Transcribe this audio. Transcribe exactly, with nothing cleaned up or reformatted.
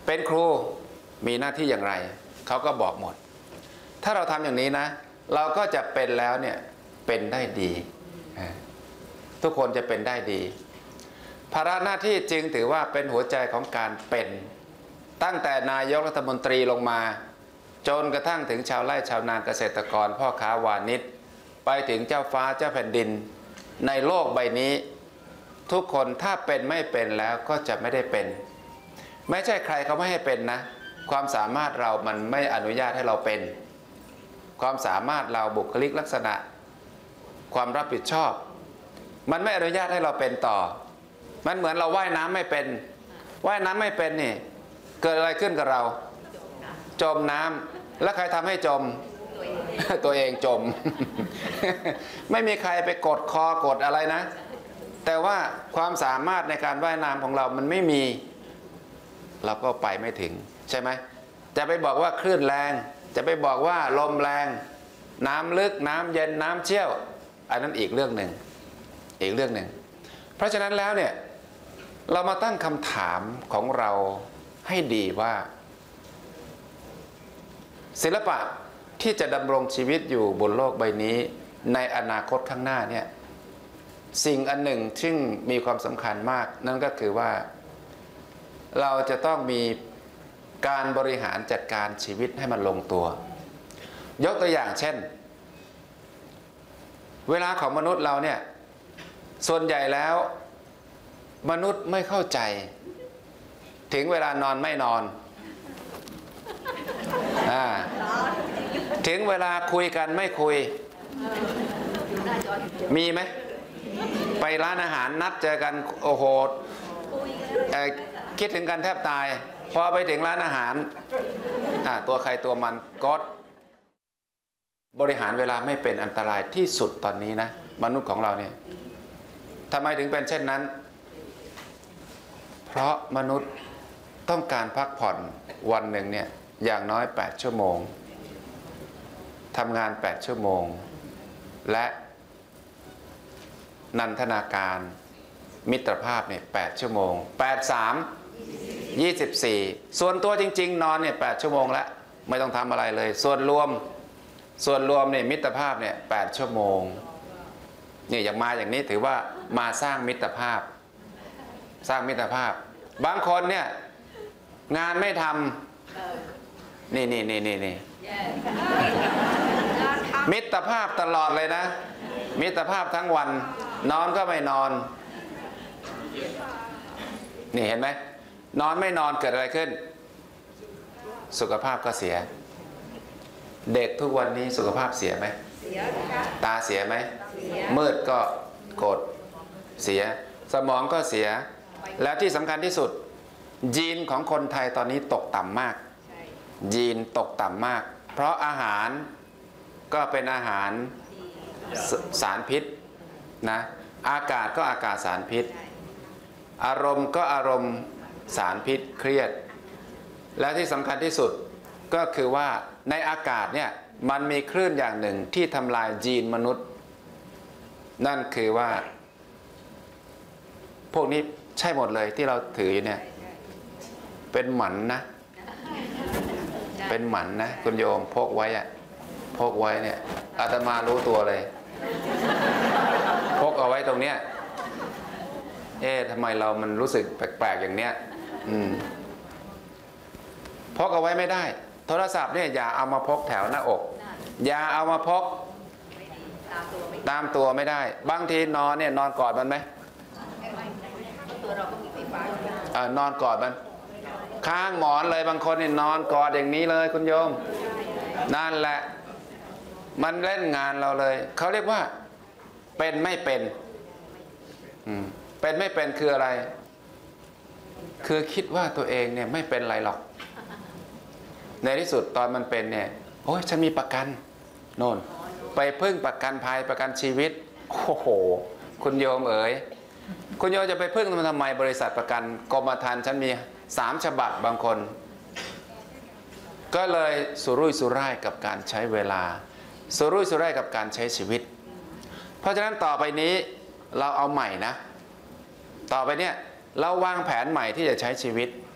เป็นครูมีหน้าที่อย่างไรเขาก็บอกหมดถ้าเราทำอย่างนี้นะเราก็จะเป็นแล้วเนี่ยเป็นได้ดีทุกคนจะเป็นได้ดีภาระหน้าที่จึงถือว่าเป็นหัวใจของการเป็นตั้งแต่นายกรัฐมนตรีลงมาจนกระทั่งถึงชาวไร่ชาวนาเกษตรกรพ่อค้าวานิชไปถึงเจ้าฟ้าเจ้าแผ่นดินในโลกใบนี้ทุกคนถ้าเป็นไม่เป็นแล้วก็จะไม่ได้เป็นไม่ใช่ใครเขาไม่ให้เป็นนะความสามารถเรามันไม่อนุญาตให้เราเป็นความสามารถเราบุคลิกลักษณะความรับผิดชอบมันไม่อนุญาตให้เราเป็นต่อมันเหมือนเราว่ายน้ำไม่เป็นว่ายน้ำไม่เป็นนี่เกิดอะไรขึ้นกับเราจมน้ำแล้วใครทำให้จมตัวเองจม ไม่มีใครไปกดคอกดอะไรนะแต่ว่าความสามารถในการว่ายน้ำของเรามันไม่มีเราก็ไปไม่ถึงใช่ไหมจะไปบอกว่าคลื่นแรงจะไปบอกว่าลมแรงน้ำลึกน้ำเย็นน้ำเชี่ยวอันนั้นอีกเรื่องหนึ่งอีกเรื่องหนึ่งเพราะฉะนั้นแล้วเนี่ยเรามาตั้งคำถามของเราให้ดีว่าศิลปะที่จะดำรงชีวิตอยู่บนโลกใบนี้ในอนาคตข้างหน้าเนี่ยสิ่งอันหนึ่งซึ่งมีความสำคัญมากนั่นก็คือว่าเราจะต้องมีการบริหารจัดการชีวิตให้มันลงตัวยกตัวอย่างเช่นเวลาของมนุษย์เราเนี่ยส่วนใหญ่แล้วมนุษย์ไม่เข้าใจถึงเวลานอนไม่นอนอ่าถึงเวลาคุยกันไม่คุยมีไหมไปร้านอาหารนัดเจอกันโอ้โหคิดถึงกันแทบตายพอไปถึงร้านอาหารอ่าตัวใครตัวมันก็บริหารเวลาไม่เป็นอันตรายที่สุดตอนนี้นะมนุษย์ของเราเนี่ยทำไมถึงเป็นเช่นนั้นเพราะมนุษย์ต้องการพักผ่อนวันหนึ่งเนี่ยอย่างน้อยแปดชั่วโมงทำงานแปดชั่วโมงและนันทนาการมิตรภาพเนี่ยแปดชั่วโมงแปด สาม ยี่สิบสี่ส่วนตัวจริงๆนอนเนี่ยแปดชั่วโมงแล้วไม่ต้องทำอะไรเลยส่วนรวมส่วนรวมเนี่ยมิตรภาพเนี่ยแปดชั่วโมงนี่อย่างมาอย่างนี้ถือว่ามาสร้างมิตรภาพสร้างมิตรภาพบางคนเนี่ยงานไม่ทำนี่นี่นี่นี่นี่มิตรภาพตลอดเลยนะมิตรภาพทั้งวันนอนก็ไม่นอนนี่เห็นไหมนอนไม่นอนเกิดอะไรขึ้นสุขภาพก็เสียเด็กทุกวันนี้สุขภาพเสียไหมตาเสียไหมมืดก็กดเสียสมองก็เสียแล้วที่สำคัญที่สุดยีนของคนไทยตอนนี้ตกต่ำมากยีนตกต่ำมากเพราะอาหารก็เป็นอาหารสารพิษนะอากาศก็อากาศสารพิษอารมณ์ก็อารมณ์สารพิษเครียดและที่สำคัญที่สุดก็คือว่าในอากาศเนี่ยมันมีคลื่นอย่างหนึ่งที่ทำลายยีนมนุษย์นั่นคือว่าพวกนี้ใช่หมดเลยที่เราถืออยู่เนี่ยเป็นหมันนะเป็นหมันนะคุณโยมพกไว้อะพกไว้เนี่ยอาตมารู้ตัวเลยพกเอาไว้ตรงเนี้ยเอ๊ะทำไมเรามันรู้สึกแปลกๆอย่างเนี้ยอืมพกเอาไว้ไม่ได้โทรศัพท์เนี่ยอย่าเอามาพกแถวหน้าอกอย่าเอามาพกตามตัวไม่ได้บางทีนอนเนี่ยนอนกอดมันไหมนอนกอดมันข้างหมอนเลยบางคนเนี่ยนอนกอดอย่างนี้เลยคุณโยมนั่นแหละมันเล่นงานเราเลยเขาเรียกว่าเป็นไม่เป็นเป็นไม่เป็นคืออะไรคือคิดว่าตัวเองเนี่ยไม่เป็นไรหรอกในที่สุดตอนมันเป็นเนี่ยโอ้ยฉันมีประกันโน่นไปพึ่งประกันภัยประกันชีวิตโอ้โหคุณโยมเอ๋ยคุณโยมจะไปพึ่งมันทำไมบริษัทประกันกรมธรรม์ฉันมีสามฉบับบางคนก็เลยสุรุ่ยสุร่ายกับการใช้เวลาสุรุ่ยสุร่ายกับการใช้ชีวิตเพราะฉะนั้นต่อไปนี้เราเอาใหม่นะต่อไปเนี่ยเราวางแผนใหม่ที่จะใช้ชีวิต